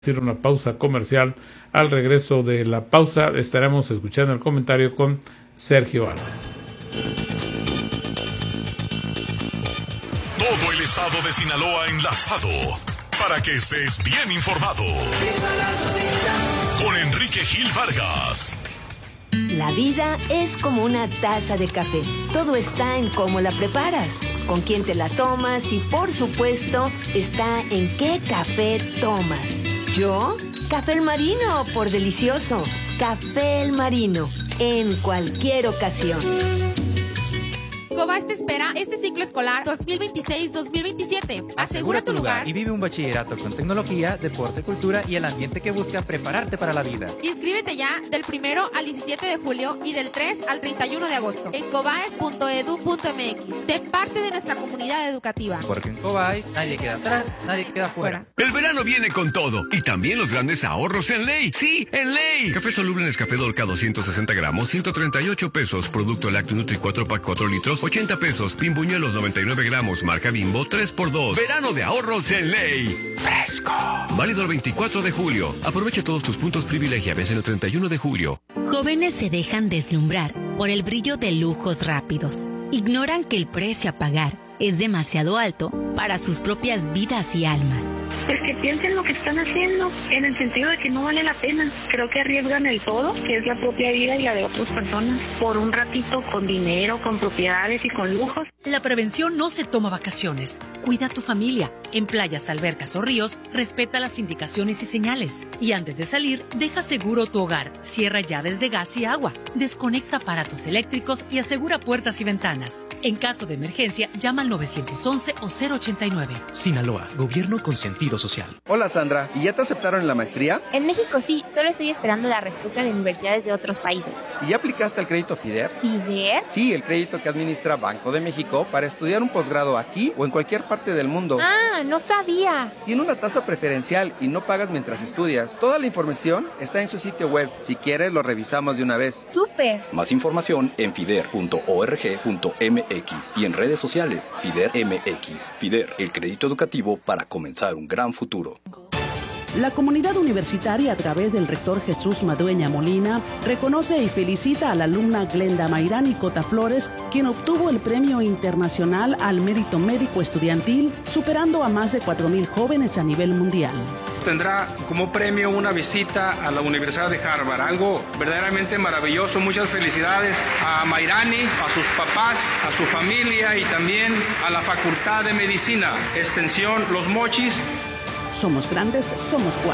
Hacer una pausa comercial. Al regreso de la pausa estaremos escuchando el comentario con Sergio Álvarez. Todo el estado de Sinaloa enlazado para que estés bien informado. Con Enrique Gil Vargas. La vida es como una taza de café. Todo está en cómo la preparas, con quién te la tomas y, por supuesto, está en qué café tomas. ¿Yo? Café El Marino, por delicioso. Café El Marino, en cualquier ocasión. Cobás te espera este ciclo escolar 2026-2027. Asegura tu lugar y vive un bachillerato con tecnología, deporte, cultura y el ambiente que busca prepararte para la vida. Inscríbete ya del 1 al 17 de julio y del 3 al 31 de agosto en cobaes.edu.mx. Sé parte de nuestra comunidad educativa. Porque en Cobáis nadie queda atrás, nadie queda fuera. El verano viene con todo y también los grandes ahorros en Ley. Sí, en Ley. Café soluble Nescafé Dolca 260 gramos, 138 pesos. Producto Lácteo Nutri 4 pack 4 litros, 80 pesos. Bimbuñuelos 99 gramos, marca Bimbo, 3x2. Verano de ahorros en Ley. Fresco. Válido el 24 de julio. Aprovecha todos tus puntos privilegia. Vence el 31 de julio. Jóvenes se dejan deslumbrar por el brillo de lujos rápidos. Ignoran que el precio a pagar es demasiado alto para sus propias vidas y almas. Pues que piensen lo que están haciendo, en el sentido de que no vale la pena. Creo que arriesgan el todo, que es la propia vida y la de otras personas, por un ratito con dinero, con propiedades y con lujos. La prevención no se toma vacaciones. Cuida a tu familia. En playas, albercas o ríos, respeta las indicaciones y señales. Y antes de salir, deja seguro tu hogar. Cierra llaves de gas y agua. Desconecta aparatos eléctricos y asegura puertas y ventanas. En caso de emergencia, llama al 911 o 089. Sinaloa, gobierno con sentido social. Hola Sandra, ¿y ya te aceptaron en la maestría? En México sí, solo estoy esperando la respuesta de universidades de otros países. ¿Y ya aplicaste al crédito FIDER? ¿FIDER? Sí, el crédito que administra Banco de México para estudiar un posgrado aquí o en cualquier parte del mundo. Ah, no sabía. Tiene una tasa preferencial y no pagas mientras estudias. Toda la información está en su sitio web. Si quieres, lo revisamos de una vez. ¡Súper! Más información en fider.org.mx y en redes sociales FIDER MX. FIDER, el crédito educativo para comenzar un gran futuro. La comunidad universitaria, a través del rector Jesús Madueña Molina, reconoce y felicita a la alumna Glenda Mayrani Cota Flores, quien obtuvo el Premio Internacional al Mérito Médico Estudiantil, superando a más de 4,000 jóvenes a nivel mundial. Tendrá como premio una visita a la Universidad de Harvard, algo verdaderamente maravilloso. Muchas felicidades a Mayrani, a sus papás, a su familia y también a la Facultad de Medicina, Extensión Los Mochis. Somos grandes, somos Guas.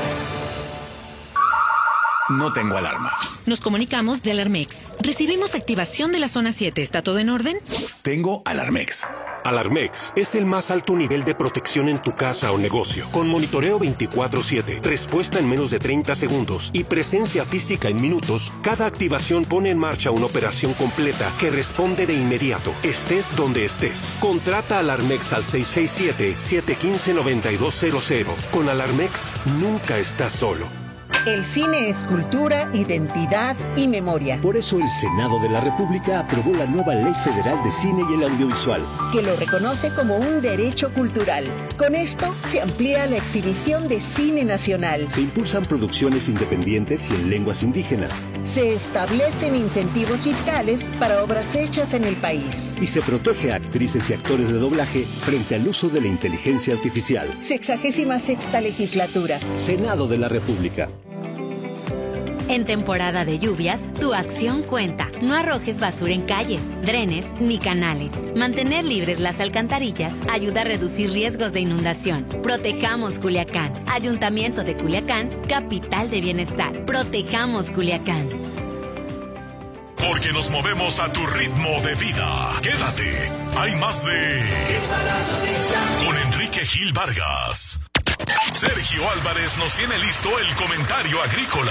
No tengo alarma. Nos comunicamos de Alarmex. Recibimos activación de la zona 7. ¿Está todo en orden? Tengo Alarmex. Alarmex es el más alto nivel de protección en tu casa o negocio, con monitoreo 24/7, respuesta en menos de 30 segundos y presencia física en minutos. Cada activación pone en marcha una operación completa que responde de inmediato, estés donde estés. Contrata Alarmex al 667-715-9200. Con Alarmex nunca estás solo. El cine es cultura, identidad y memoria. Por eso el Senado de la República aprobó la nueva Ley Federal de Cine y el Audiovisual, que lo reconoce como un derecho cultural. Con esto se amplía la exhibición de cine nacional. Se impulsan producciones independientes y en lenguas indígenas. Se establecen incentivos fiscales para obras hechas en el país. Y se protege a actrices y actores de doblaje frente al uso de la inteligencia artificial. 66ª legislatura. Senado de la República. En temporada de lluvias, tu acción cuenta. No arrojes basura en calles, drenes ni canales. Mantener libres las alcantarillas ayuda a reducir riesgos de inundación. Protejamos Culiacán. Ayuntamiento de Culiacán, capital de bienestar. Protejamos Culiacán. Porque nos movemos a tu ritmo de vida. Quédate. Hay más de... Con Enrique Gil Vargas. Sergio Álvarez nos tiene listo el comentario agrícola.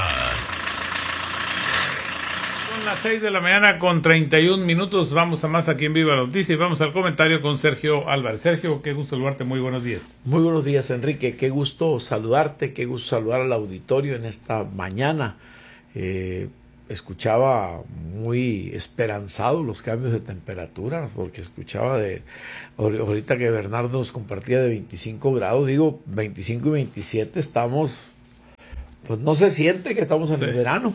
Son las 6 de la mañana con 31 minutos. Vamos a más aquí en Viva la Noticia y vamos al comentario con Sergio Álvarez. Sergio, qué gusto saludarte. Muy buenos días. Muy buenos días, Enrique. Qué gusto saludarte, qué gusto saludar al auditorio en esta mañana. Escuchaba muy esperanzado los cambios de temperatura, porque escuchaba ahorita que Bernardo nos compartía de 25 grados, digo 25 y 27, estamos pues no se siente que estamos en el verano.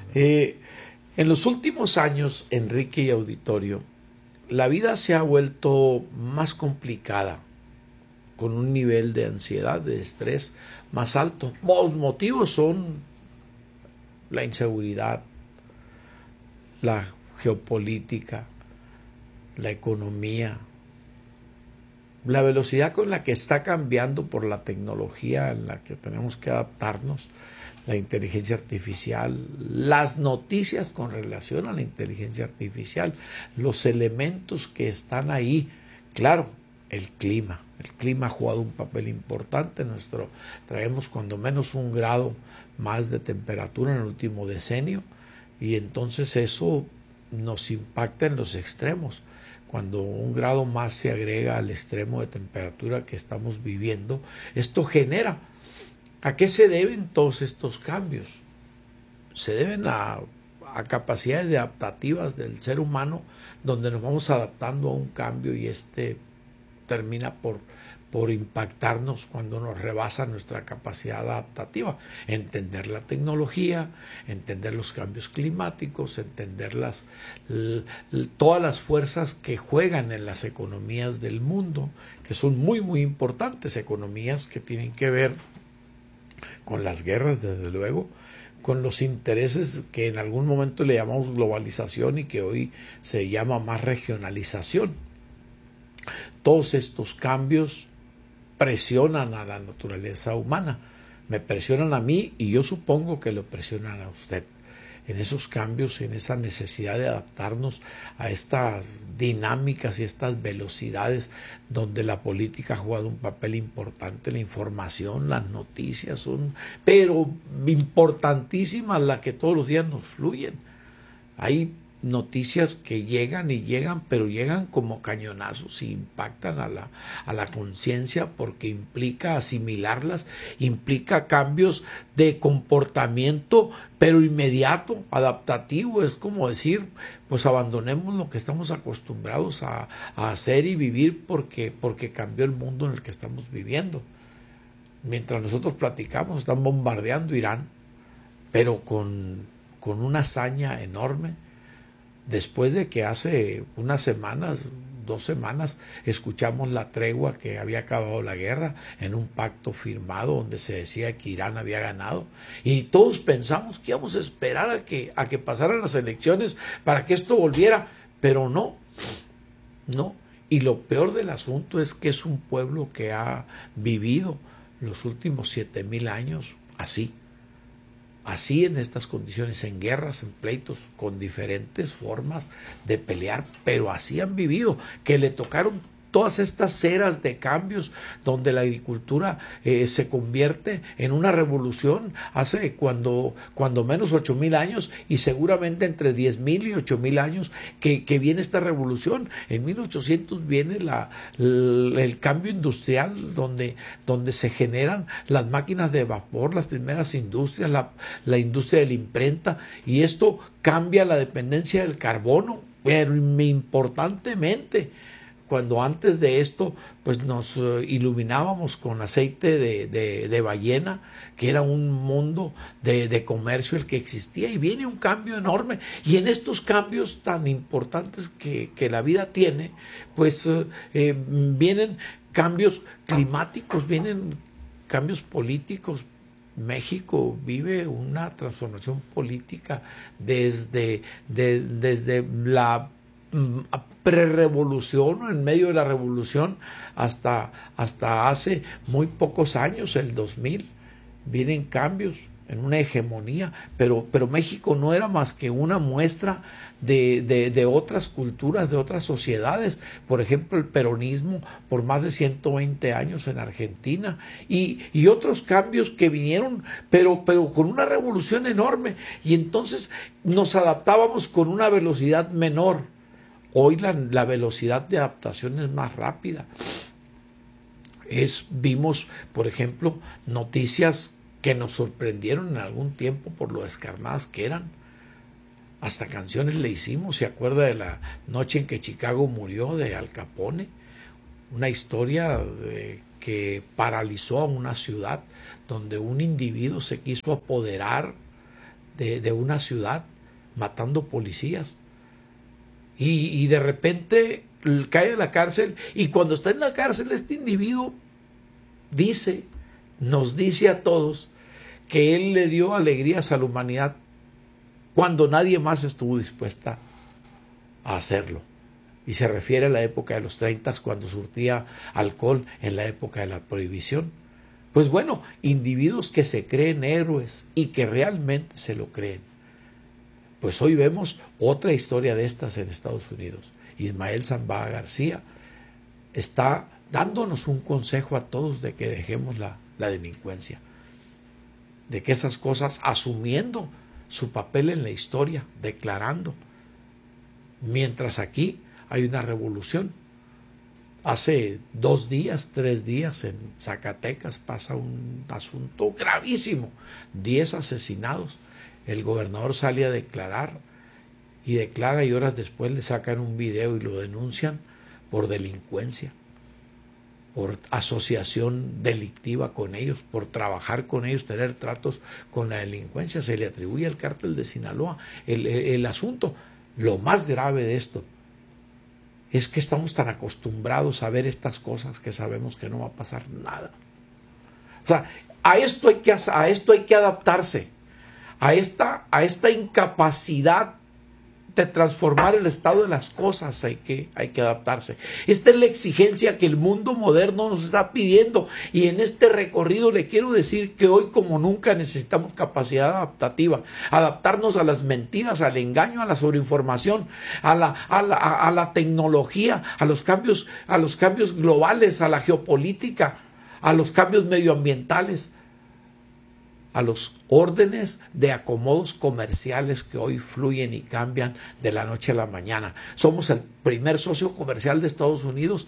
En los últimos años, Enrique y auditorio, la vida se ha vuelto más complicada, con un nivel de ansiedad, de estrés más alto. Los motivos son la inseguridad, la geopolítica, la economía, la velocidad con la que está cambiando por la tecnología en la que tenemos que adaptarnos, la inteligencia artificial, las noticias con relación a la inteligencia artificial, los elementos que están ahí. Claro, el clima ha jugado un papel importante. Traemos cuando menos 1 grado más de temperatura en el último decenio, y entonces eso nos impacta en los extremos. Cuando 1 grado más se agrega al extremo de temperatura que estamos viviendo, esto genera. ¿A qué se deben todos estos cambios? Se deben a capacidades adaptativas del ser humano, donde nos vamos adaptando a un cambio y termina por impactarnos cuando nos rebasa nuestra capacidad adaptativa. Entender la tecnología, entender los cambios climáticos, entender todas las fuerzas que juegan en las economías del mundo, que son muy, muy importantes, economías que tienen que ver con las guerras, desde luego, con los intereses que en algún momento le llamamos globalización y que hoy se llama más regionalización. Todos estos cambios presionan a la naturaleza humana, me presionan a mí y yo supongo que lo presionan a usted. En esos cambios, en esa necesidad de adaptarnos a estas dinámicas y estas velocidades donde la política ha jugado un papel importante, la información, las noticias son, pero importantísimas, las que todos los días nos fluyen. Hay noticias que llegan, pero llegan como cañonazos y impactan a la conciencia, porque implica asimilarlas, implica cambios de comportamiento, pero inmediato, adaptativo. Es como decir, pues abandonemos lo que estamos acostumbrados a hacer y vivir porque cambió el mundo en el que estamos viviendo. Mientras nosotros platicamos, están bombardeando Irán, pero con una hazaña enorme. Después de que hace 2 semanas, escuchamos la tregua, que había acabado la guerra en un pacto firmado donde se decía que Irán había ganado, y todos pensamos que íbamos a esperar a que pasaran las elecciones para que esto volviera, pero no. Y lo peor del asunto es que es un pueblo que ha vivido los últimos 7,000 años así, en estas condiciones, en guerras, en pleitos, con diferentes formas de pelear, pero así han vivido, que le tocaron todas estas eras de cambios donde la agricultura se convierte en una revolución hace cuando menos 8,000 años, y seguramente entre 10,000 y 8,000 años que viene esta revolución. En 1800 viene el cambio industrial donde se generan las máquinas de vapor, las primeras industrias, la industria de la imprenta, y esto cambia la dependencia del carbono, pero importantemente. Cuando antes de esto pues nos iluminábamos con aceite de ballena, que era un mundo de comercio el que existía, y viene un cambio enorme. Y en estos cambios tan importantes que la vida tiene, pues vienen cambios climáticos, vienen cambios políticos. México vive una transformación política desde la prerevolución o en medio de la revolución hasta hace muy pocos años, el 2000, vienen cambios en una hegemonía, pero México no era más que una muestra de otras culturas, de otras sociedades. Por ejemplo, el peronismo por más de 120 años en Argentina, y otros cambios que vinieron, pero con una revolución enorme, y entonces nos adaptábamos con una velocidad menor. Hoy la velocidad de adaptación es más rápida. Vimos, por ejemplo, noticias que nos sorprendieron en algún tiempo por lo descarnadas que eran. Hasta canciones le hicimos. ¿Se acuerda de la noche en que Chicago murió, de Al Capone? Una historia que paralizó a una ciudad, donde un individuo se quiso apoderar de una ciudad matando policías. Y de repente cae en la cárcel, y cuando está en la cárcel este individuo nos dice a todos que él le dio alegrías a la humanidad cuando nadie más estuvo dispuesta a hacerlo. Y se refiere a la época de los 30, cuando surtía alcohol, en la época de la prohibición. Pues bueno, individuos que se creen héroes y que realmente se lo creen. Pues hoy vemos otra historia de estas en Estados Unidos. Ismael Zambada García está dándonos un consejo a todos de que dejemos la delincuencia, de que esas cosas, asumiendo su papel en la historia, declarando, mientras aquí hay una revolución. Hace 2 días, 3 días en Zacatecas pasa un asunto gravísimo, 10 asesinados. El gobernador sale a declarar y declara, y horas después le sacan un video y lo denuncian por delincuencia, por asociación delictiva con ellos, por trabajar con ellos, tener tratos con la delincuencia. Se le atribuye al cártel de Sinaloa el asunto. Lo más grave de esto es que estamos tan acostumbrados a ver estas cosas que sabemos que no va a pasar nada. O sea, a esto hay que adaptarse, a esta incapacidad de transformar el estado de las cosas hay que adaptarse. Esta es la exigencia que el mundo moderno nos está pidiendo, y en este recorrido le quiero decir que hoy como nunca necesitamos capacidad adaptativa, adaptarnos a las mentiras, al engaño, a la sobreinformación, a la tecnología, a los cambios globales, a la geopolítica, a los cambios medioambientales, a los órdenes de acomodos comerciales que hoy fluyen y cambian de la noche a la mañana. Somos el primer socio comercial de Estados Unidos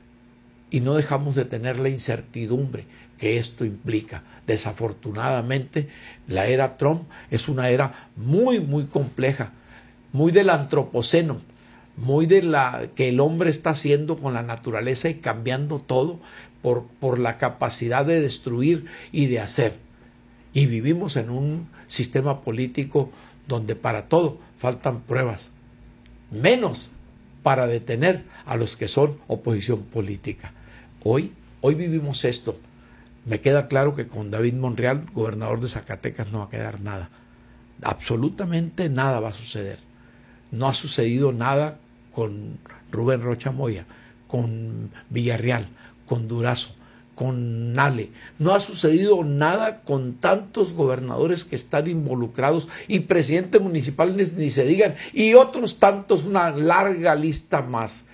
y no dejamos de tener la incertidumbre que esto implica. Desafortunadamente, la era Trump es una era muy, muy compleja, muy del antropoceno, muy de la que el hombre está haciendo con la naturaleza y cambiando todo por la capacidad de destruir y de hacer. Y vivimos en un sistema político donde para todo faltan pruebas, menos para detener a los que son oposición política. Hoy vivimos esto. Me queda claro que con David Monreal, gobernador de Zacatecas, no va a quedar nada. Absolutamente nada va a suceder. No ha sucedido nada con Rubén Rocha Moya, con Villarreal, con Durazo, con Nale. No ha sucedido nada con tantos gobernadores que están involucrados, y presidentes municipales ni se digan, y otros tantos, una larga lista más.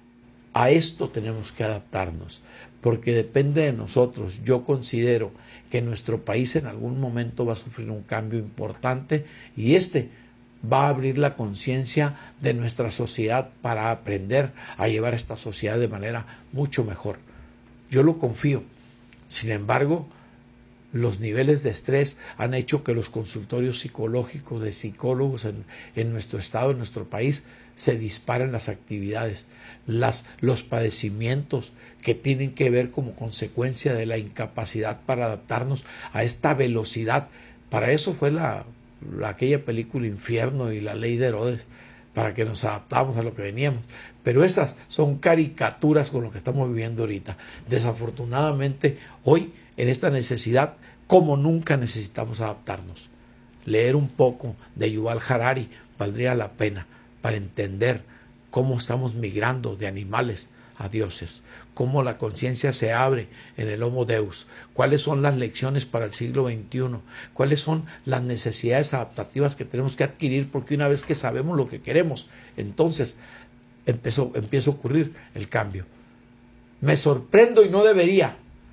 A esto tenemos que adaptarnos, porque depende de nosotros. Yo considero que nuestro país en algún momento va a sufrir un cambio importante, y va a abrir la conciencia de nuestra sociedad para aprender a llevar esta sociedad de manera mucho mejor. Yo lo confío. Sin embargo, los niveles de estrés han hecho que los consultorios psicológicos de psicólogos en nuestro estado, en nuestro país, se disparen las actividades, los padecimientos que tienen que ver como consecuencia de la incapacidad para adaptarnos a esta velocidad. Para eso fue aquella película Infierno y La Ley de Herodes, para que nos adaptamos a lo que veníamos. Pero esas son caricaturas con lo que estamos viviendo ahorita. Desafortunadamente, hoy, en esta necesidad, como nunca necesitamos adaptarnos. Leer un poco de Yuval Harari valdría la pena para entender cómo estamos migrando de animales a dioses, cómo la conciencia se abre en el Homo Deus, cuáles son las lecciones para el siglo XXI, cuáles son las necesidades adaptativas que tenemos que adquirir, porque una vez que sabemos lo que queremos, entonces empieza a ocurrir el cambio. Me sorprendo y no debería,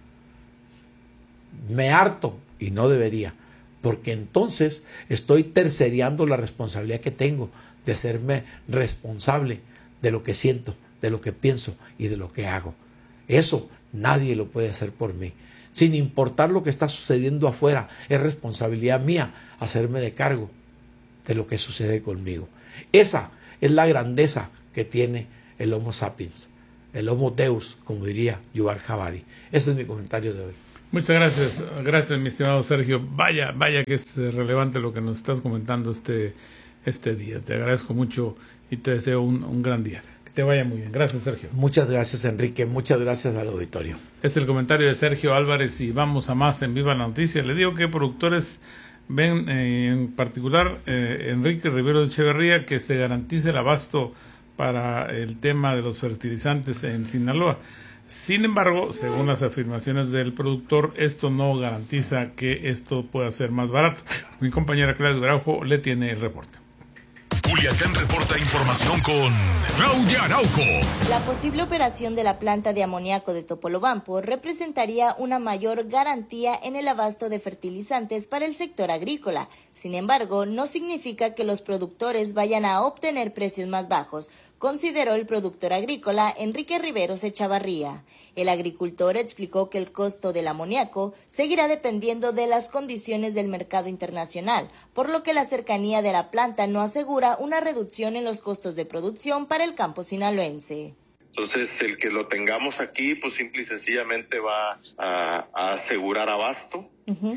me harto y no debería, porque entonces estoy terciando la responsabilidad que tengo de serme responsable de lo que siento, de lo que pienso y de lo que hago. Eso nadie lo puede hacer por mí. Sin importar lo que está sucediendo afuera, es responsabilidad mía hacerme de cargo de lo que sucede conmigo. Esa es la grandeza que tiene el Homo sapiens. el Homo Deus, como diría Yuval Harari. Ese es mi comentario de hoy. Muchas gracias mi estimado Sergio. Vaya que es relevante lo que nos estás comentando este día. Te agradezco mucho y te deseo un gran día. Que te vaya muy bien. Gracias, Sergio. Muchas gracias, Enrique. Muchas gracias al auditorio. Es el comentario de Sergio Álvarez y vamos a más en Viva la Noticia. Le digo que productores ven en particular Enrique Rivero Echeverría que se garantice el abasto para el tema de los fertilizantes en Sinaloa. Sin embargo, según las afirmaciones del productor, esto no garantiza que esto pueda ser más barato. Mi compañera Claudia Araujo le tiene el reporte. Culiacán reporta información con Claudia Araujo. La posible operación de la planta de amoníaco de Topolobampo representaría una mayor garantía en el abasto de fertilizantes para el sector agrícola. Sin embargo, no significa que los productores vayan a obtener precios más bajos, consideró el productor agrícola Enrique Riveros Echavarría. El agricultor explicó que el costo del amoníaco seguirá dependiendo de las condiciones del mercado internacional, por lo que la cercanía de la planta no asegura una reducción en los costos de producción para el campo sinaloense. Entonces, el que lo tengamos aquí, pues simple y sencillamente va a asegurar abasto,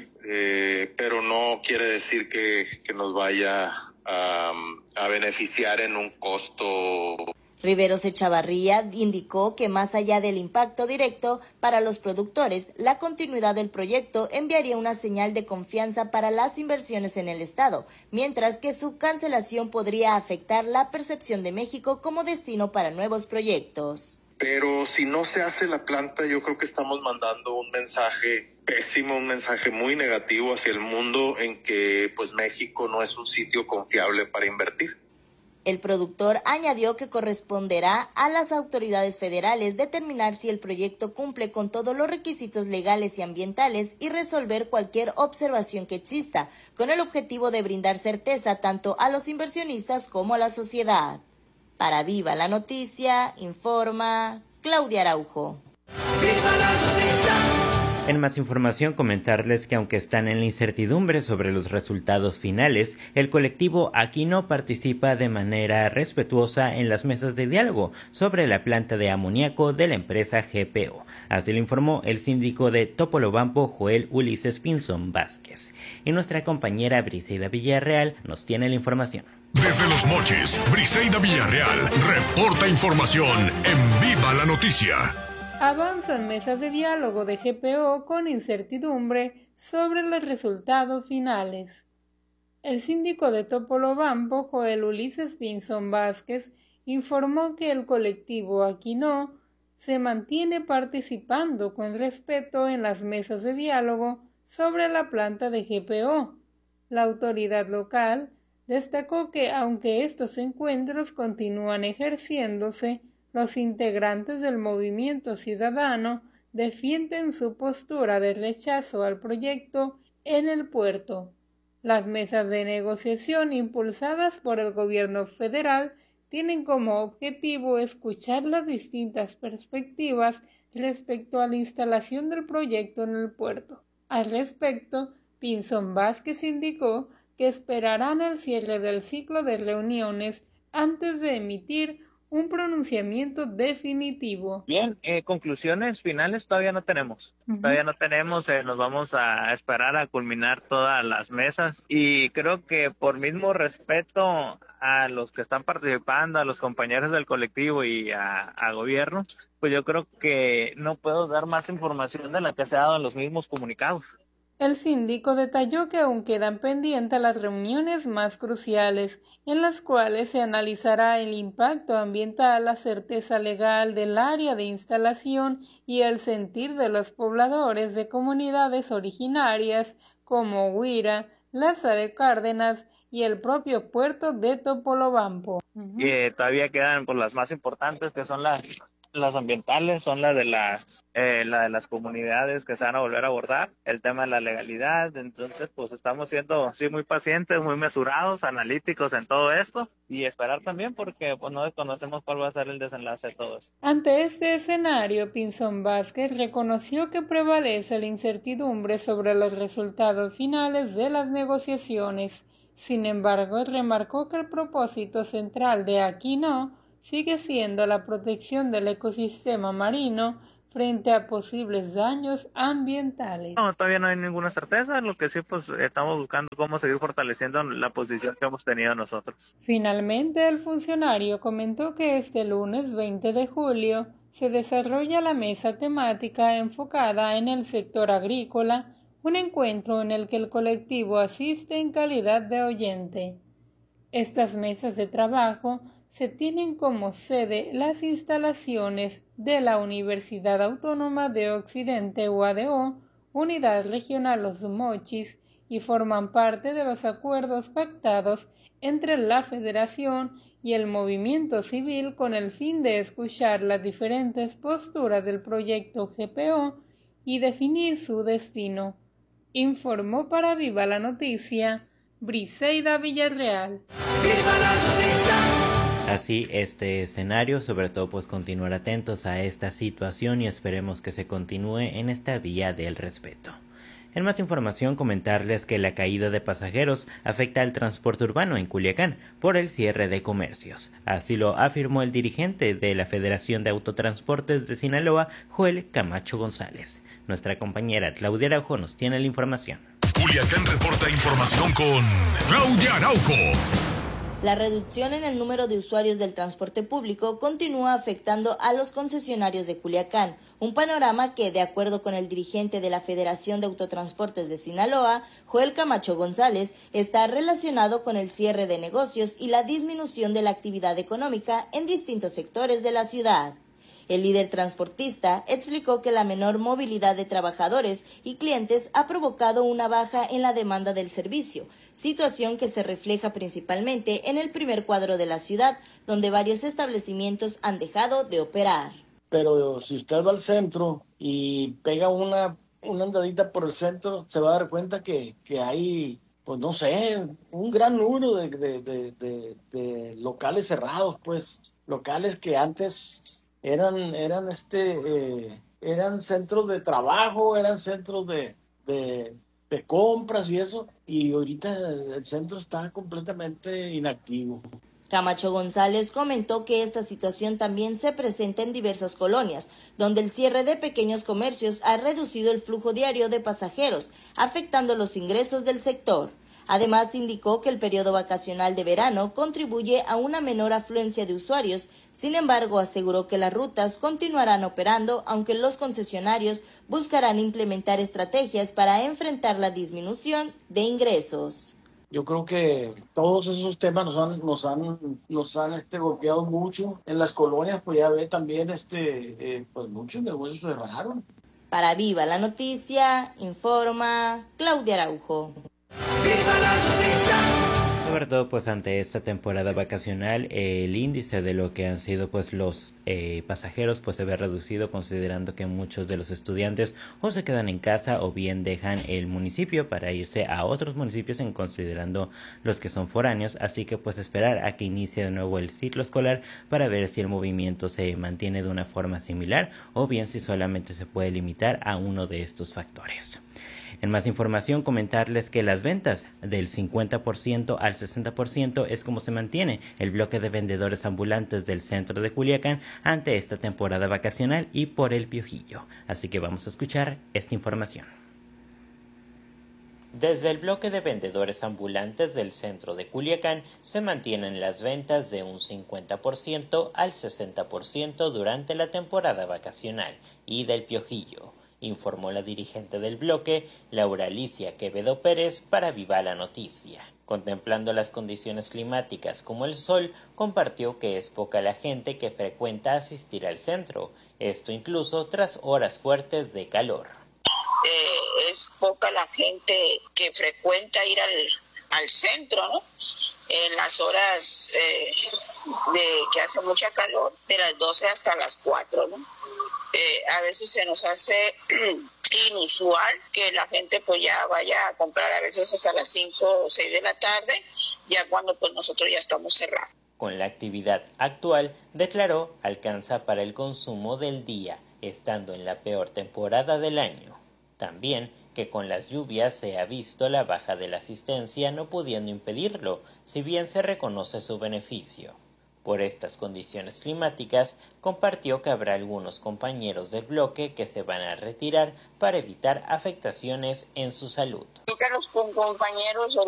pero no quiere decir que nos vaya a beneficiar en un costo. Riveros Echavarría indicó que más allá del impacto directo para los productores, la continuidad del proyecto enviaría una señal de confianza para las inversiones en el estado, mientras que su cancelación podría afectar la percepción de México como destino para nuevos proyectos. Pero si no se hace la planta, yo creo que estamos mandando un mensaje pésimo, un mensaje muy negativo hacia el mundo en que pues México no es un sitio confiable para invertir. El productor añadió que corresponderá a las autoridades federales determinar si el proyecto cumple con todos los requisitos legales y ambientales y resolver cualquier observación que exista, con el objetivo de brindar certeza tanto a los inversionistas como a la sociedad. Para Viva la Noticia, informa Claudia Araujo. ¡Viva la noticia! En más información, comentarles que aunque están en la incertidumbre sobre los resultados finales, el colectivo Aquí No participa de manera respetuosa en las mesas de diálogo sobre la planta de amoníaco de la empresa GPO. Así lo informó el síndico de Topolobampo, Joel Ulises Pinzón Vázquez. Y nuestra compañera Briseida Villarreal nos tiene la información. Desde Los Mochis, Briseida Villarreal reporta información en Viva la Noticia. Avanzan mesas de diálogo de GPO con incertidumbre sobre los resultados finales. El síndico de Topolobampo, Joel Ulises Pinzón Vázquez, informó que el colectivo Aquí No se mantiene participando con respeto en las mesas de diálogo sobre la planta de GPO. La autoridad local destacó que aunque estos encuentros continúan ejerciéndose, los integrantes del movimiento ciudadano defienden su postura de rechazo al proyecto en el puerto. Las mesas de negociación impulsadas por el gobierno federal tienen como objetivo escuchar las distintas perspectivas respecto a la instalación del proyecto en el puerto. Al respecto, Pinzón Vázquez indicó que esperarán el cierre del ciclo de reuniones antes de emitir un pronunciamiento definitivo. Bien, conclusiones finales todavía no tenemos. Todavía no tenemos, nos vamos a esperar a culminar todas las mesas y creo que por mismo respeto a los que están participando, a los compañeros del colectivo y a gobierno, pues yo creo que no puedo dar más información de la que se ha dado en los mismos comunicados. El síndico detalló que aún quedan pendientes las reuniones más cruciales, en las cuales se analizará el impacto ambiental, la certeza legal del área de instalación y el sentir de los pobladores de comunidades originarias como Huira, Lázaro Cárdenas y el propio puerto de Topolobampo. Todavía quedan por las más importantes, que son las ambientales, son la de las comunidades que se van a volver a abordar, el tema de la legalidad. Entonces pues estamos siendo sí muy pacientes, muy mesurados, analíticos en todo esto y esperar también porque pues no desconocemos cuál va a ser el desenlace de todo esto. Ante este escenario, Pinzón Vázquez reconoció que prevalece la incertidumbre sobre los resultados finales de las negociaciones. Sin embargo, remarcó que el propósito central de Aquí No sigue siendo la protección del ecosistema marino frente a posibles daños ambientales. No, todavía no hay ninguna certeza, lo que sí pues estamos buscando cómo seguir fortaleciendo la posición que hemos tenido nosotros. Finalmente, el funcionario comentó que este lunes 20 de julio se desarrolla la mesa temática enfocada en el sector agrícola, un encuentro en el que el colectivo asiste en calidad de oyente. Estas mesas de trabajo se tienen como sede las instalaciones de la Universidad Autónoma de Occidente UADO, Unidad Regional Los Mochis, y forman parte de los acuerdos pactados entre la Federación y el movimiento civil con el fin de escuchar las diferentes posturas del proyecto GPO y definir su destino. Informó para Viva la Noticia, Briseida Villarreal. ¡Viva la noticia! Así este escenario, sobre todo pues continuar atentos a esta situación y esperemos que se continúe en esta vía del respeto. En más información, comentarles que la caída de pasajeros afecta al transporte urbano en Culiacán por el cierre de comercios. Así lo afirmó el dirigente de la Federación de Autotransportes de Sinaloa, Joel Camacho González. Nuestra compañera Claudia Araujo nos tiene la información. Culiacán reporta información con Claudia Araujo. La reducción en el número de usuarios del transporte público continúa afectando a los concesionarios de Culiacán, un panorama que, de acuerdo con el dirigente de la Federación de Autotransportes de Sinaloa, Joel Camacho González, está relacionado con el cierre de negocios y la disminución de la actividad económica en distintos sectores de la ciudad. El líder transportista explicó que la menor movilidad de trabajadores y clientes ha provocado una baja en la demanda del servicio, situación que se refleja principalmente en el primer cuadro de la ciudad, donde varios establecimientos han dejado de operar. Pero si usted va al centro y pega una andadita por el centro, se va a dar cuenta que hay, pues no sé, un gran número de locales cerrados, pues locales que antes eran centros de trabajo, eran centros de compras y eso, y ahorita el centro está completamente inactivo. Camacho González comentó que esta situación también se presenta en diversas colonias, donde el cierre de pequeños comercios ha reducido el flujo diario de pasajeros, afectando los ingresos del sector. Además, indicó que el periodo vacacional de verano contribuye a una menor afluencia de usuarios. Sin embargo, aseguró que las rutas continuarán operando, aunque los concesionarios buscarán implementar estrategias para enfrentar la disminución de ingresos. Yo creo que todos esos temas nos han golpeado mucho. En las colonias, pues ya ve también pues muchos negocios se cerraron. Para Viva la Noticia, informa Claudia Araujo. ¡Viva la noticia! Sobre todo pues ante esta temporada vacacional, el índice de lo que han sido pues los pasajeros pues se ve reducido, considerando que muchos de los estudiantes o se quedan en casa o bien dejan el municipio para irse a otros municipios, en considerando los que son foráneos. Así que pues esperar a que inicie de nuevo el ciclo escolar para ver si el movimiento se mantiene de una forma similar o bien si solamente se puede limitar a uno de estos factores. En más información, comentarles que las ventas del 50% al 60% es como se mantiene el bloque de vendedores ambulantes del centro de Culiacán ante esta temporada vacacional y por el Piojillo. Así que vamos a escuchar esta información. Desde el bloque de vendedores ambulantes del centro de Culiacán se mantienen las ventas de un 50% al 60% durante la temporada vacacional y del Piojillo, informó la dirigente del bloque, Laura Alicia Quevedo Pérez, para Viva la Noticia. Contemplando las condiciones climáticas como el sol, compartió que es poca la gente que frecuenta asistir al centro, esto incluso tras horas fuertes de calor. Es poca la gente que frecuenta ir al centro, ¿no? En las horas de que hace mucha calor, de las 12 hasta las 4, ¿no? A veces se nos hace inusual que la gente pues ya vaya a comprar a veces hasta las 5 o 6 de la tarde, ya cuando pues nosotros ya estamos cerrados. Con la actividad actual, declaró, alcanza para el consumo del día, estando en la peor temporada del año. También que con las lluvias se ha visto la baja de la asistencia, no pudiendo impedirlo, si bien se reconoce su beneficio. Por estas condiciones climáticas, compartió que habrá algunos compañeros del bloque que se van a retirar para evitar afectaciones en su salud. Los compañeros